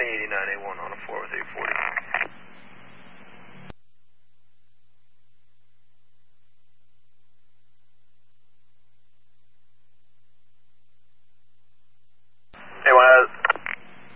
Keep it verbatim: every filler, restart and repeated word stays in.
eighty-nine A one on a four with eight forty.